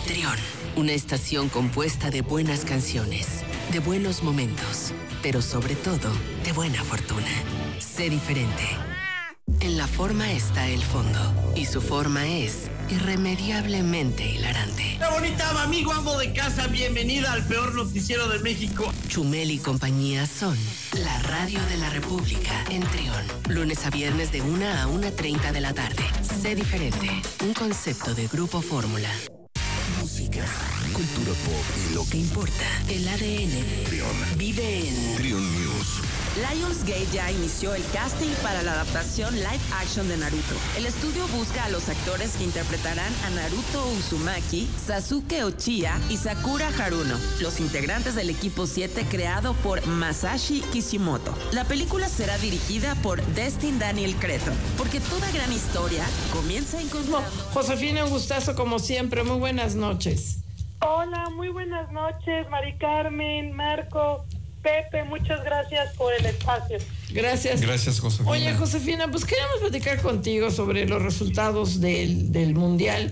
Trión, una estación compuesta de buenas canciones, de buenos momentos, pero sobre todo, de buena fortuna. Sé diferente. En la forma está el fondo, y su forma es irremediablemente hilarante. ¡Qué bonita, amigo, amo de casa! Bienvenida al peor noticiero de México. Chumel y compañía son la radio de la República en Trión. Lunes a viernes de 1 a 1:30 de la tarde. Sé diferente, un concepto de Grupo Fórmula. Música, cultura pop y lo que importa. El ADN Trión vive en Trión News. Lionsgate ya inició el casting para la adaptación live action de Naruto. El estudio busca a los actores que interpretarán a Naruto Uzumaki, Sasuke Uchiha y Sakura Haruno, los integrantes del equipo 7 creado por Masashi Kishimoto. La película será dirigida por Destin Daniel Cretton, porque toda gran historia comienza encontrando... Josefina, un gustazo como siempre. Muy buenas noches. Hola, muy buenas noches, Mari Carmen, Marco, Pepe, muchas gracias por el espacio. Gracias. Gracias, Josefina. Oye, Josefina, pues queríamos platicar contigo sobre los resultados del Mundial.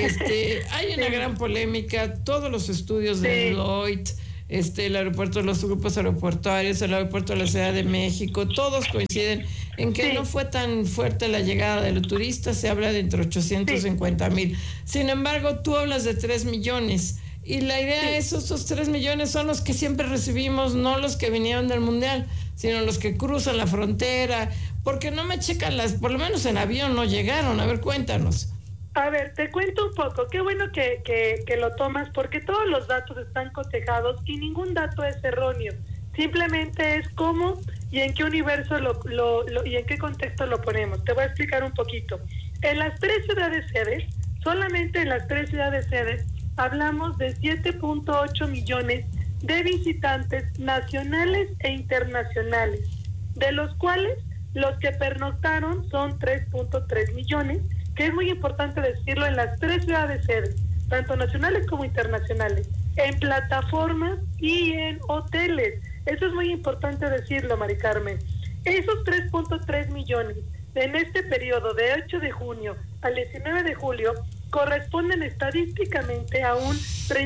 Hay una gran polémica, todos los estudios de Deloitte, el aeropuerto, los grupos aeroportuarios, el aeropuerto de la Ciudad de México, todos coinciden en que no fue tan fuerte la llegada de los turistas, se habla de entre 850,000. Sin embargo, tú hablas de 3 millones. Y la idea es, esos 3 millones son los que siempre recibimos, no los que vinieron del Mundial, sino los que cruzan la frontera, porque no me checan por lo menos en avión no llegaron. A ver, cuéntanos. A ver, te cuento un poco. Qué bueno que lo tomas, porque todos los datos están cotejados y ningún dato es erróneo. Simplemente es cómo y en qué universo y en qué contexto lo ponemos. Te voy a explicar un poquito. En las 3 ciudades sedes, solamente en las 3 ciudades sedes, hablamos de 7.8 millones de visitantes nacionales e internacionales, de los cuales los que pernoctaron son 3.3 millones, que es muy importante decirlo, en las 3 ciudades sedes, tanto nacionales como internacionales, en plataformas y en hoteles. Eso es muy importante decirlo, Mari Carmen. Esos 3.3 millones en este periodo de 8 de junio al 19 de julio corresponden estadísticamente a un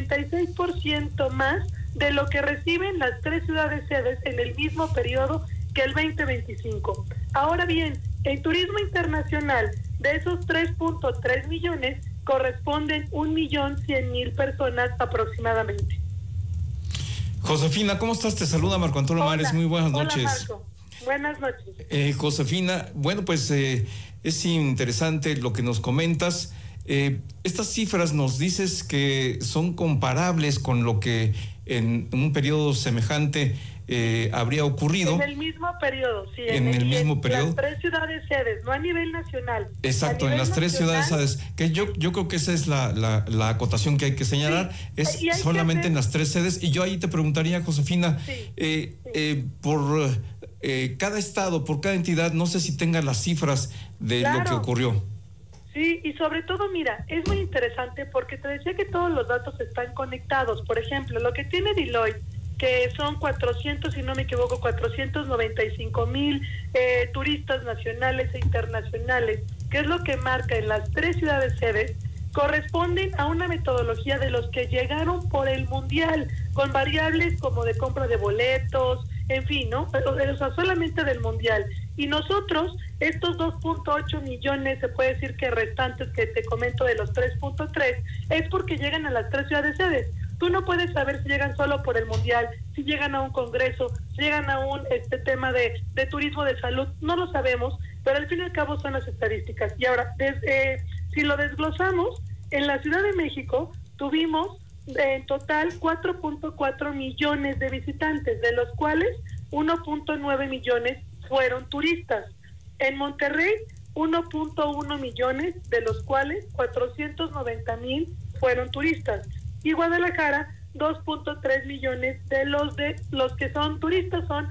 36% más de lo que reciben las 3 ciudades sedes en el mismo periodo que el 2025. Ahora bien, en turismo internacional, de esos 3.3 millones, corresponden 1.100.000 personas aproximadamente. Josefina, ¿cómo estás? Te saluda Marco Antonio Mares. Muy buenas noches. Hola, Marco. Buenas noches. Josefina, bueno, pues es interesante lo que nos comentas. Estas cifras nos dices que son comparables con lo que en un periodo semejante habría ocurrido. En el mismo periodo, sí. En el mismo periodo. Las 3 ciudades sedes, no a nivel nacional. Exacto, en las 3 ciudades sedes. Que yo creo que esa es la acotación que hay que señalar. Es solamente en las 3 sedes. Y yo ahí te preguntaría, Josefina, por cada estado, por cada entidad, no sé si tenga las cifras de lo que ocurrió. Sí, y sobre todo, mira, es muy interesante porque te decía que todos los datos están conectados. Por ejemplo, lo que tiene Deloitte, que son 400, si no me equivoco, 495,000 turistas nacionales e internacionales, que es lo que marca en las 3 ciudades sedes, corresponden a una metodología de los que llegaron por el Mundial, con variables como de compra de boletos, en fin, ¿no? O sea, solamente del Mundial. Y nosotros, estos 2.8 millones, se puede decir que restantes que te comento de los 3.3, es porque llegan a las 3 ciudades sedes. Tú no puedes saber si llegan solo por el Mundial, si llegan a un congreso, si llegan a un tema de turismo de salud, no lo sabemos, pero al fin y al cabo son las estadísticas. Y ahora, si lo desglosamos, en la Ciudad de México tuvimos en total 4.4 millones de visitantes, de los cuales 1.9 millones fueron turistas. En Monterrey, 1.1 millones, de los cuales 490,000 fueron turistas. Y Guadalajara, 2.3 millones, de los que son turistas son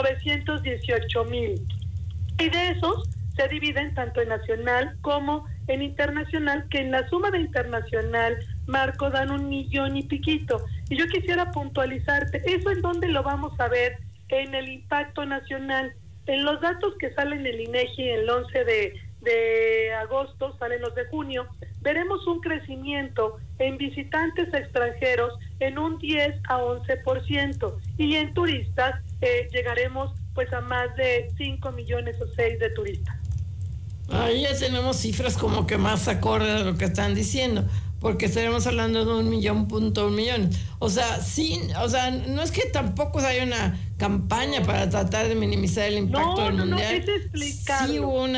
918,000. Y de esos se dividen tanto en nacional como en internacional, que en la suma de internacional, Marco, dan 1 millón y piquito. Y yo quisiera puntualizarte, ¿eso en dónde lo vamos a ver? En el impacto nacional. En los datos que salen del INEGI el 11 de agosto, salen los de junio, veremos un crecimiento en visitantes extranjeros en un 10 a 11%, y en turistas llegaremos pues a más de 5 millones o 6 de turistas. Ahí ya tenemos cifras como que más acorde a lo que están diciendo, porque estaremos hablando de 1.1 millones. O sea, sí, o sea, no es que tampoco haya una campaña para tratar de minimizar el impacto del mundial. Es explicarlo.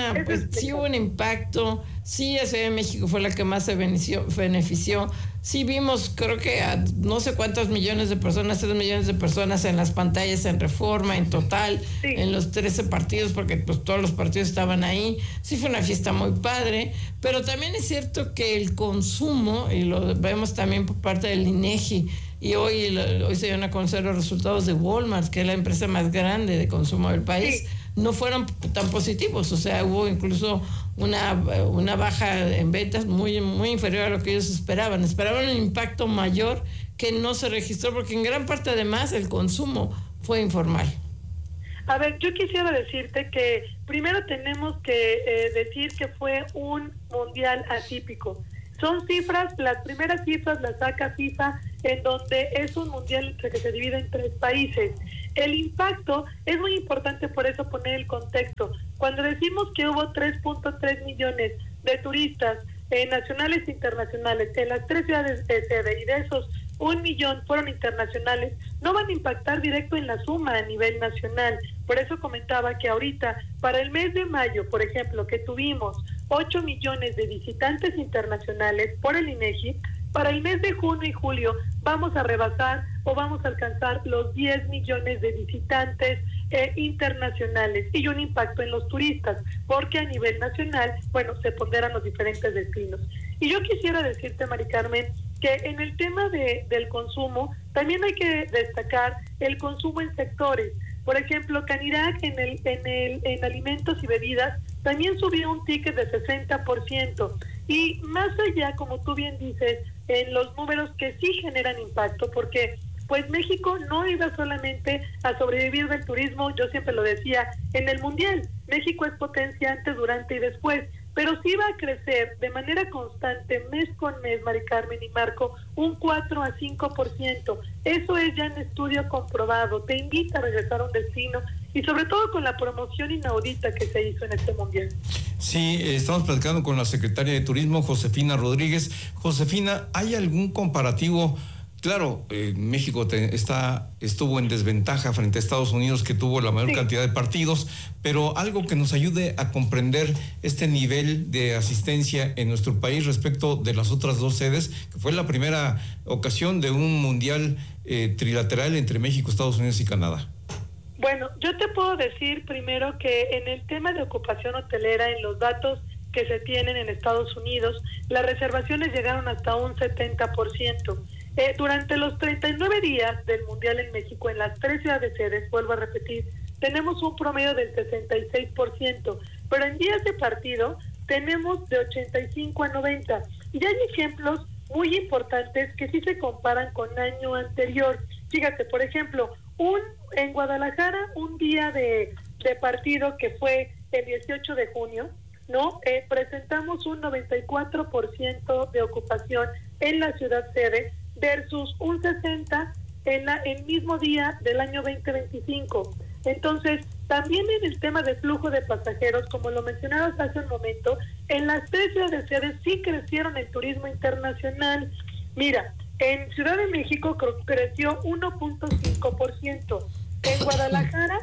Sí hubo un impacto. Sí, la Ciudad de México fue la que más se benefició. Sí vimos, creo que a no sé cuántos millones de personas, 3 millones de personas en las pantallas en Reforma, en total, sí, en los 13 partidos, porque pues todos los partidos estaban ahí. Sí fue una fiesta muy padre, pero también es cierto que el consumo, y lo vemos también por parte del INEGI, y hoy se dieron a conocer los resultados de Walmart, que es la empresa más grande de consumo del país, sí, no fueron tan positivos. O sea, hubo incluso una baja en ventas muy, muy inferior a lo que ellos esperaban. Esperaban un impacto mayor que no se registró, porque en gran parte además el consumo fue informal. A ver, yo quisiera decirte que primero tenemos que decir que fue un mundial atípico. Son cifras, las primeras cifras las saca FIFA, en donde es un mundial que se divide en 3 países. El impacto es muy importante, por eso poner el contexto. Cuando decimos que hubo 3.3 millones de turistas nacionales e internacionales en las 3 ciudades de sede, y de esos 1 millón fueron internacionales, no van a impactar directo en la suma a nivel nacional. Por eso comentaba que ahorita, para el mes de mayo, por ejemplo, que tuvimos 8 millones de visitantes internacionales por el INEGI, para el mes de junio y julio vamos a rebasar o vamos a alcanzar los 10 millones de visitantes internacionales, y un impacto en los turistas, porque a nivel nacional, bueno, se ponderan los diferentes destinos. Y yo quisiera decirte, Mari Carmen, que en el tema del consumo también hay que destacar el consumo en sectores. Por ejemplo, Canirac en alimentos y bebidas también subió un ticket de 60%. Y más allá, como tú bien dices, en los números que sí generan impacto, porque pues México no iba solamente a sobrevivir del turismo, yo siempre lo decía, en el Mundial. México es potencia antes, durante y después, pero sí va a crecer de manera constante, mes con mes, Mari Carmen y Marco, un 4 a 5%. Eso es ya en estudio comprobado. Te invita a regresar a un destino, y sobre todo con la promoción inaudita que se hizo en este Mundial. Sí, estamos platicando con la secretaria de Turismo, Josefina Rodríguez. Josefina, ¿hay algún comparativo? Claro, México estuvo en desventaja frente a Estados Unidos, que tuvo la mayor cantidad de partidos, pero algo que nos ayude a comprender este nivel de asistencia en nuestro país respecto de las otras 2 sedes, que fue la primera ocasión de un mundial trilateral entre México, Estados Unidos y Canadá. Bueno, yo te puedo decir primero que en el tema de ocupación hotelera, en los datos que se tienen en Estados Unidos, las reservaciones llegaron hasta un 70%. Durante los 39 días del Mundial en México, en las 3 ciudades sedes, vuelvo a repetir, tenemos un promedio del 66%, pero en días de partido tenemos de 85 a 90. Y hay ejemplos muy importantes que sí se comparan con año anterior. Fíjate, por ejemplo, en Guadalajara, un día de partido que fue el 18 de junio, ¿no? Presentamos un 94% de ocupación en la ciudad sede, versus un 60% en el mismo día del año 2025. Entonces, también en el tema de flujo de pasajeros, como lo mencionabas hace un momento, en las 3 ciudades sedes sí crecieron el turismo internacional. Mira, en Ciudad de México creció 1.5%, en Guadalajara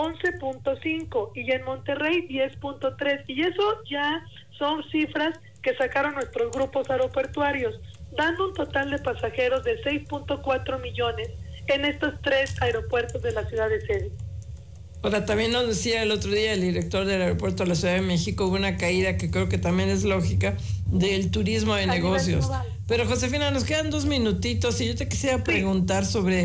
11.5% y en Monterrey 10.3%. Y eso ya son cifras que sacaron nuestros grupos aeroportuarios, dando un total de pasajeros de 6.4 millones en estos 3 aeropuertos de la ciudad de sede. Ahora, también nos decía el otro día el director del aeropuerto de la Ciudad de México, hubo una caída que creo que también es lógica del turismo de negocios. Pero Josefina, nos quedan 2 minutitos y yo te quisiera preguntar sobre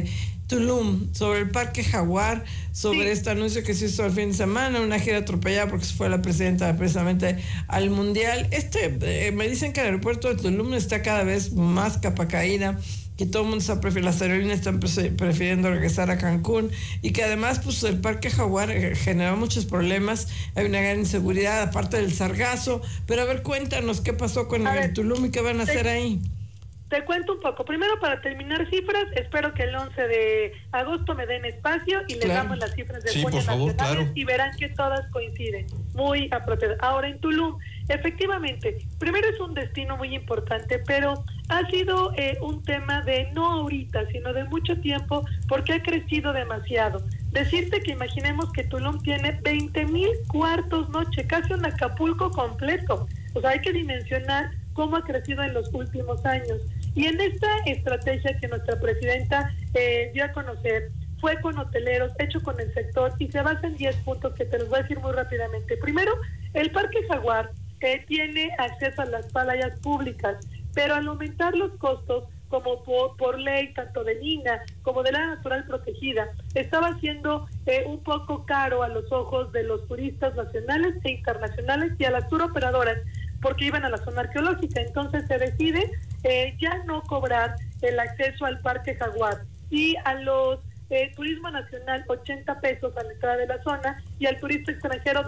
Tulum, sobre el Parque Jaguar, sobre este anuncio que se hizo el fin de semana, una gira atropellada porque se fue la presidenta precisamente al Mundial. Me dicen que el aeropuerto de Tulum está cada vez más capa caída, que todo el mundo está prefiriendo, las aerolíneas están prefiriendo regresar a Cancún, y que además pues el Parque Jaguar generó muchos problemas, hay una gran inseguridad aparte del sargazo. Pero a ver, cuéntanos qué pasó con el Tulum y qué van a hacer ahí. Te cuento un poco. Primero, para terminar cifras, espero que el 11 de agosto me den espacio y les damos las cifras de junio nacionales, y verán que todas coinciden. Muy apropiado. Ahora, en Tulum, efectivamente, primero es un destino muy importante, pero ha sido un tema de no ahorita, sino de mucho tiempo, porque ha crecido demasiado. Decirte que imaginemos que Tulum tiene 20,000 cuartos noche, casi un Acapulco completo. O sea, hay que dimensionar cómo ha crecido en los últimos años. Y en esta estrategia que nuestra presidenta dio a conocer, fue con hoteleros, hecho con el sector, y se basa en 10 puntos que te los voy a decir muy rápidamente. Primero, el Parque Jaguar tiene acceso a las playas públicas, pero al aumentar los costos, como por ley, tanto de Lina como de la natural protegida, estaba siendo un poco caro a los ojos de los turistas nacionales e internacionales y a las turoperadoras, porque iban a la zona arqueológica. Entonces se decide ya no cobrar el acceso al Parque Jaguar, y a los turismo nacional 80 pesos a la entrada de la zona, y al turista extranjero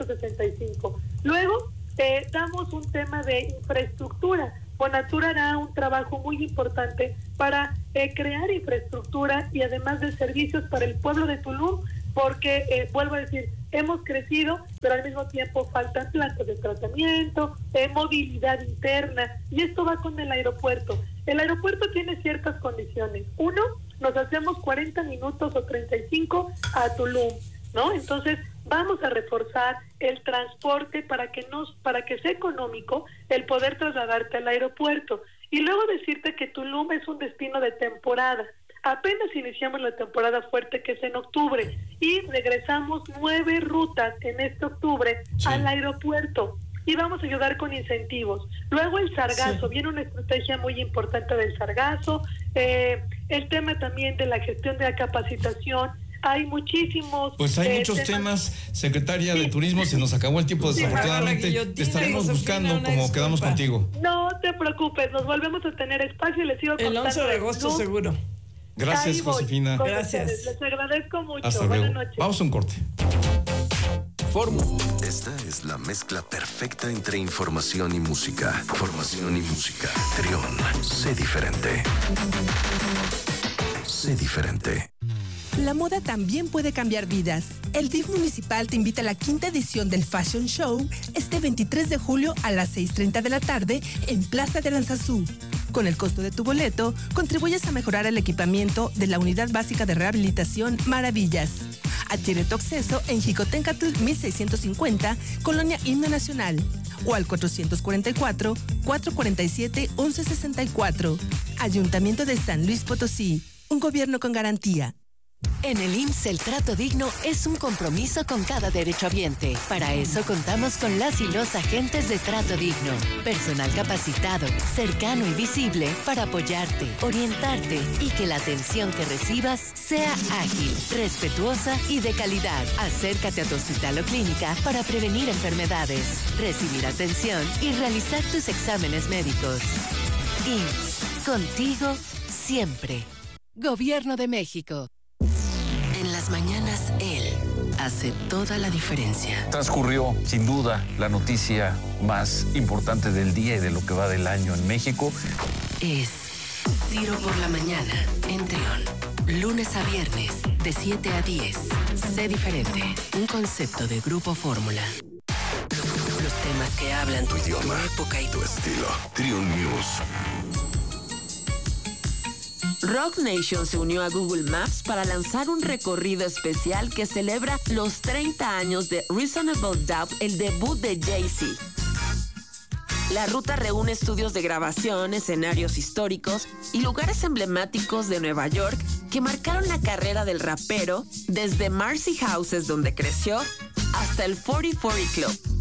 265. Luego damos un tema de infraestructura. Fonatur hará un trabajo muy importante para crear infraestructura y además de servicios para el pueblo de Tulum, porque, vuelvo a decir, hemos crecido, pero al mismo tiempo faltan plantas de tratamiento, movilidad interna, y esto va con el aeropuerto. El aeropuerto tiene ciertas condiciones. Uno, nos hacemos 40 minutos o 35 a Tulum, ¿no? Entonces, vamos a reforzar el transporte para que sea económico el poder trasladarte al aeropuerto. Y luego decirte que Tulum es un destino de temporada. Apenas iniciamos la temporada fuerte, que es en octubre, y regresamos 9 rutas en este octubre al aeropuerto, y vamos a ayudar con incentivos. Luego el sargazo, viene una estrategia muy importante del sargazo, el tema también de la gestión de la capacitación. Hay muchísimos... Pues hay muchos temas, secretaria de Turismo, se nos acabó el tiempo desafortunadamente, te estaremos buscando como quedamos contigo. No te preocupes, nos volvemos a tener espacio y les sigo contando. El 11 de agosto seguro. Gracias, Josefina. Gracias. Les agradezco mucho. Hasta Buenas luego. noches. Vamos a un corte. Esta es la mezcla perfecta entre información y música. Formación y música. Trión, sé diferente. Sé diferente. La moda también puede cambiar vidas. El DIF municipal te invita a la 5ª edición del Fashion Show este 23 de julio a las 6:30 de la tarde en Plaza de Aranzazú. Con el costo de tu boleto, contribuyes a mejorar el equipamiento de la Unidad Básica de Rehabilitación Maravillas. Adquiere tu acceso en Jicotencatl 1650, Colonia Himno Nacional, o al 447-447-1164. Ayuntamiento de San Luis Potosí. Un gobierno con garantía. En el IMSS, el trato digno es un compromiso con cada derechohabiente. Para eso contamos con las y los agentes de Trato Digno. Personal capacitado, cercano y visible para apoyarte, orientarte y que la atención que recibas sea ágil, respetuosa y de calidad. Acércate a tu hospital o clínica para prevenir enfermedades, recibir atención y realizar tus exámenes médicos. IMSS, contigo siempre. Gobierno de México. En las mañanas, él hace toda la diferencia. Transcurrió, sin duda, la noticia más importante del día y de lo que va del año en México. Es Ciro por la mañana, en Trión. Lunes a viernes, de 7 a 10. Sé diferente. Un concepto de Grupo Fórmula. Los temas que hablan tu idioma, tu época y tu estilo. Trión News. Rock Nation se unió a Google Maps para lanzar un recorrido especial que celebra los 30 años de Reasonable Doubt, el debut de Jay-Z. La ruta reúne estudios de grabación, escenarios históricos y lugares emblemáticos de Nueva York que marcaron la carrera del rapero, desde Marcy Houses, donde creció, hasta el 4040 Club,